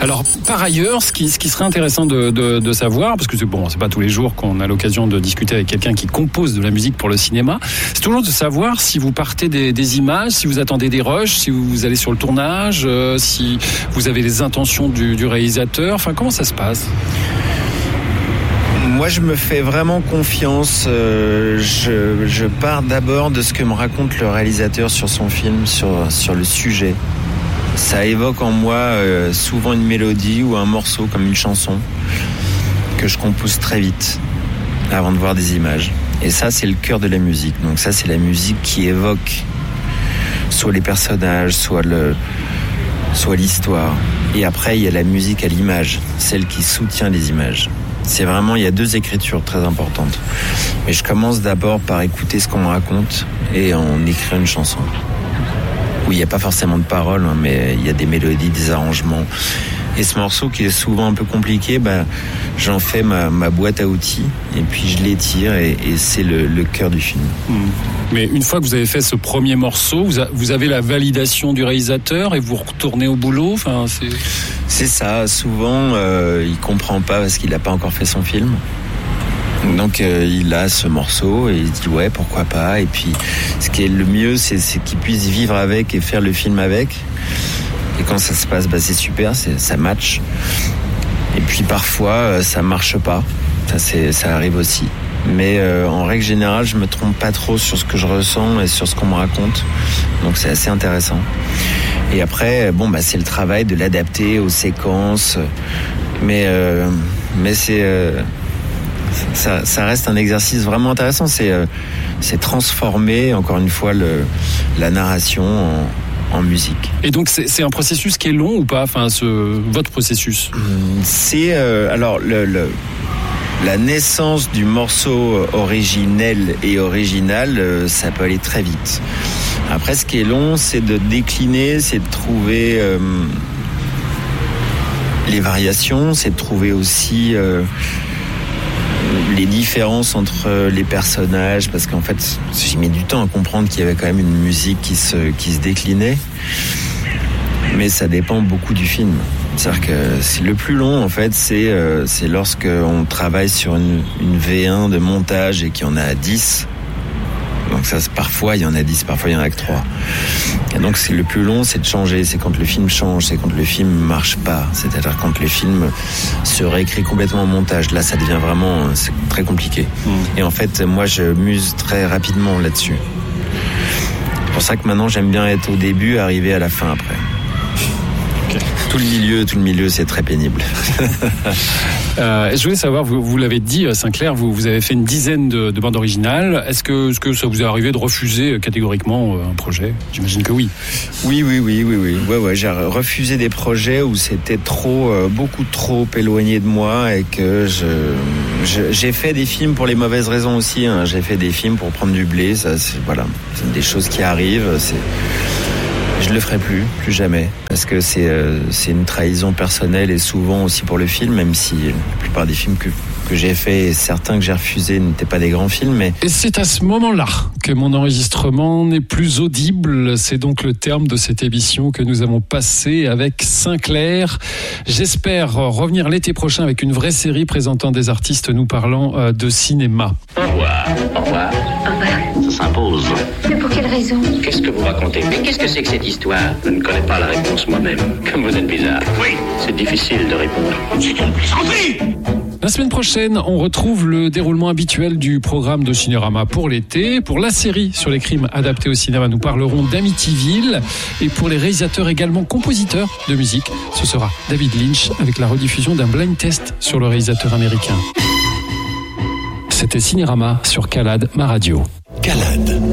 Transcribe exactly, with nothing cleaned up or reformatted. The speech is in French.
Alors, par ailleurs, ce qui, ce qui serait intéressant de, de, de savoir, parce que c'est bon, c'est pas tous les jours qu'on a l'occasion de discuter avec quelqu'un qui compose de la musique pour le cinéma, c'est toujours de savoir si vous partez des, des images, si vous attendez des rushs, si vous allez sur le tournage, euh, si vous avez les intentions du, du réalisateur. Enfin, comment ça se passe ? Moi, je me fais vraiment confiance. Euh, je, je pars d'abord de ce que me raconte le réalisateur sur son film, sur, sur le sujet. Ça évoque en moi euh, souvent une mélodie ou un morceau comme une chanson que je compose très vite avant de voir des images. Et ça, c'est le cœur de la musique. Donc ça, c'est la musique qui évoque soit les personnages, soit le, soit l'histoire. Et après, il y a la musique à l'image, celle qui soutient les images. C'est vraiment, il y a deux écritures très importantes. Mais je commence d'abord par écouter ce qu'on me raconte et en écrire une chanson. Où il n'y a pas forcément de paroles, hein, mais il y a des mélodies, des arrangements. Et ce morceau qui est souvent un peu compliqué, bah, j'en fais ma, ma boîte à outils et puis je l'étire et, et c'est le, le cœur du film. Mmh. Mais une fois que vous avez fait ce premier morceau, vous, a, vous avez la validation du réalisateur et vous retournez au boulot. Enfin, c'est... c'est ça. Souvent, euh, il comprend pas parce qu'il n'a pas encore fait son film. Donc euh, il a ce morceau et il se dit ouais, pourquoi pas. Et puis ce qui est le mieux, c'est, c'est qu'il puisse vivre avec et faire le film avec. Et quand ça se passe, bah, c'est super, c'est, ça match. Et puis parfois, euh, ça marche pas. Ça, c'est, ça arrive aussi. Mais euh, en règle générale, je me trompe pas trop sur ce que je ressens et sur ce qu'on me raconte. Donc c'est assez intéressant. Et après, bon, bah, c'est le travail de l'adapter aux séquences. Mais, euh, mais c'est... Euh, Ça, ça reste un exercice vraiment intéressant. C'est, euh, c'est transformer, encore une fois, le, la narration en, en musique. Et donc, c'est, c'est un processus qui est long ou pas ? Enfin, ce, votre processus ? C'est euh, alors le, le, la naissance du morceau originel et original, euh, ça peut aller très vite. Après, ce qui est long, c'est de décliner, c'est de trouver euh, les variations, c'est de trouver aussi euh, les différences entre les personnages, parce qu'en fait j'ai mis du temps à comprendre qu'il y avait quand même une musique qui se, qui se déclinait, mais ça dépend beaucoup du film. C'est-à-dire que c'est le plus long en fait, c'est, euh, c'est lorsque on travaille sur une, une V un de montage et qu'il y en a dix. Donc ça, parfois il y en a dix, parfois il y en a que trois. Et donc c'est le plus long, c'est de changer, c'est quand le film change, c'est quand le film marche pas, c'est-à-dire quand le film se réécrit complètement au montage. Là, ça devient vraiment, c'est très compliqué. Mmh. Et en fait, moi, je muse très rapidement là-dessus. C'est pour ça que maintenant, j'aime bien être au début, arriver à la fin après. Tout le milieu, tout le milieu, c'est très pénible. euh, je voulais savoir, vous, vous l'avez dit, Sinclair, vous, vous avez fait une dizaine de, de bandes originales. Est-ce que, est-ce que ça vous est arrivé de refuser catégoriquement un projet ? J'imagine que oui. Oui, oui, oui, oui, oui. Ouais, ouais, j'ai refusé des projets où c'était trop, euh, beaucoup trop éloigné de moi et que je, je, j'ai fait des films pour les mauvaises raisons aussi. Hein. J'ai fait des films pour prendre du blé. Ça, c'est, voilà, c'est des choses qui arrivent. C'est... Je le ferai plus, plus jamais, parce que c'est euh, c'est une trahison personnelle et souvent aussi pour le film, même si la plupart des films que que j'ai fait, certains que j'ai refusés n'étaient pas des grands films, mais... Et c'est à ce moment-là que mon enregistrement n'est plus audible. C'est donc le terme de cette émission que nous avons passée avec Sinclair. J'espère revenir l'été prochain avec une vraie série présentant des artistes nous parlant de cinéma. Au revoir. Au revoir. Au revoir. Ça s'impose. Mais pour quelle raison ? Qu'est-ce que vous racontez ? Mais qu'est-ce que c'est que cette histoire ? Je ne connais pas la réponse moi-même. Comme vous êtes bizarre. Oui, c'est difficile de répondre. C'est une plaisanterie ! La semaine prochaine, on retrouve le déroulement habituel du programme de Cinérama pour l'été. Pour la série sur les crimes adaptés au cinéma, nous parlerons d'Amityville. Et pour les réalisateurs également compositeurs de musique, ce sera David Lynch avec la rediffusion d'un blind test sur le réalisateur américain. C'était Cinérama sur Calade, ma radio. Calade.